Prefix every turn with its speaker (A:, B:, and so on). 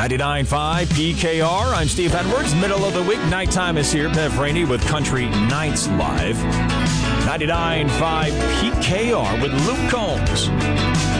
A: 99.5 PKR. I'm Steve Edwards. Middle of the week. Nighttime is here. Bev Rainey with Country Nights Live. 99.5 PKR with Luke Combs.